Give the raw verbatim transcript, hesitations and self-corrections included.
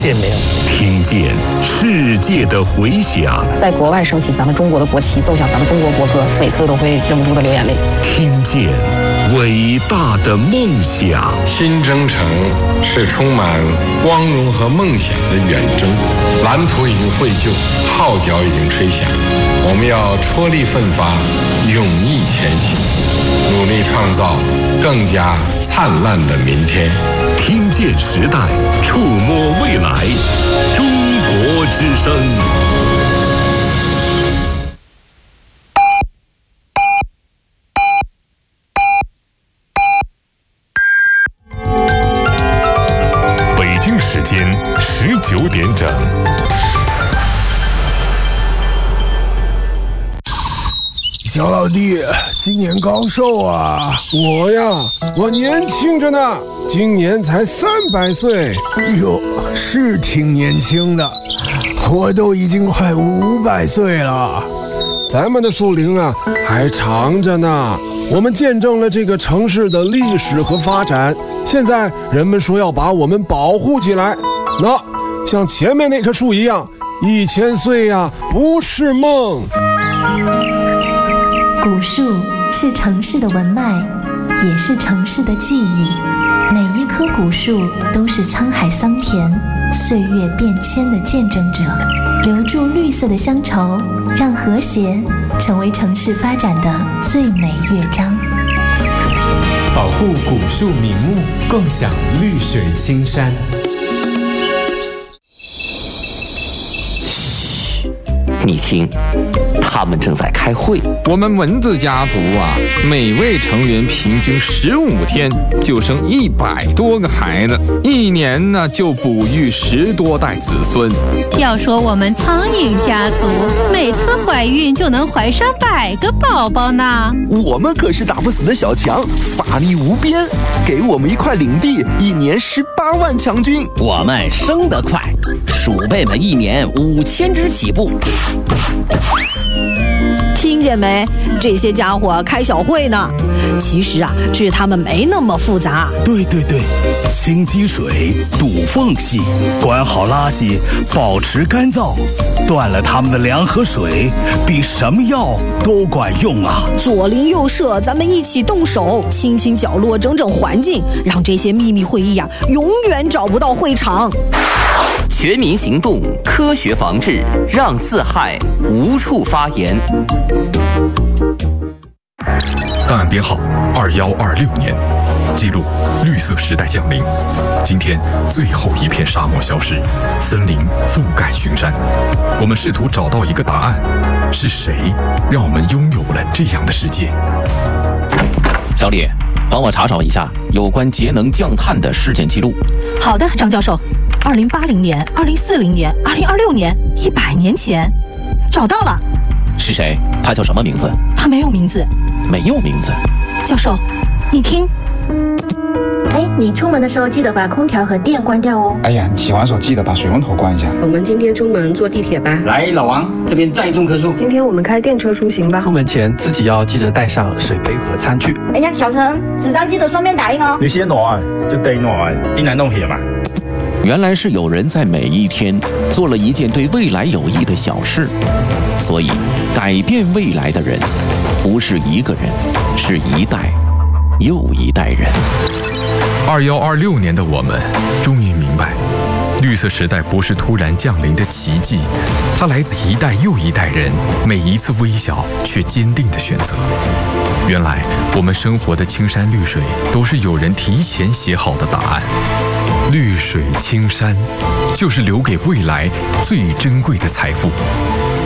见没有？ 听见世界的回响， 在国外升起咱们中国的国旗，奏响咱们中国国歌，每次都会忍不住的流眼泪。 听见伟大的梦想。 新征程是充满光荣和梦想的远征，蓝图已经绘就，号角已经吹响，我们要踔厉奋发，勇毅前行，努力创造更加灿烂的明天。 听见时代，触摸未来，中国之声。北京时间十九点整。 小老弟，今年高寿啊？ 我呀，我年轻着呢，今年才三百岁。 哟，是挺年轻的，我都已经快五百岁了。 咱们的树龄啊，还长着呢。我们见证了这个城市的历史和发展，现在人们说要把我们保护起来。那像前面那棵树一样，一千岁呀，不是梦。 古树是城市的文脉，也是城市的记忆。每一棵古树都是沧海桑田、岁月变迁的见证者，留住绿色的乡愁，让和谐成为城市发展的最美乐章。 保护古树名木，共享绿水青山。 嘘，你听，他们正在开会。 我们蚊子家族啊，每位成员平均十五天就生一百多个孩子，一年呢就哺育十多代子孙。 要说我们苍蝇家族，每次怀孕就能怀上百个宝宝呢。 我们可是打不死的小强，法力无边，给我们一块领地，一年十八万强军。 我们生得快，鼠辈们一年五千只起步。 听见没？这些家伙开小会呢。其实啊，治他们没那么复杂。 对对对，清积水，堵缝隙，管好垃圾，保持干燥，断了他们的粮和水，比什么药都管用啊！ 左邻右舍，咱们一起动手，清清角落，整整环境，让这些秘密会议啊，永远找不到会场。 全民行动，科学防治，让四害无处发言。 档案编号二幺二六年，记录绿色时代降临。今天最后一片沙漠消失，森林覆盖群山。我们试图找到一个答案：是谁让我们拥有了这样的世界？ 小李，帮我查找一下有关节能降碳的事件记录。 好的，张教授。二零八零年、二零四零年、二零二六年，一百年前，找到了。 是谁？他叫什么名字？ 他没有名字。 没有名字。 教授，你听。 哎，你出门的时候记得把空调和电关掉哦。 哎呀，你洗完手记得把水龙头关一下。 我们今天出门坐地铁吧。 来，老王，这边再种棵树。 今天我们开电车出行吧。 出门前自己要记得带上水杯和餐具。 哎呀，小陈，纸张记得双面打印哦。 你先拿，就得拿，你来弄去嘛。 原来是有人在每一天做了一件对未来有益的小事，所以改变未来的人不是一个人，是一代又一代人。 二幺二六年的我们终于明白，绿色时代不是突然降临的奇迹，它来自一代又一代人每一次微小却坚定的选择。原来我们生活的青山绿水都是有人提前写好的答案。绿水青山，就是留给未来最珍贵的财富。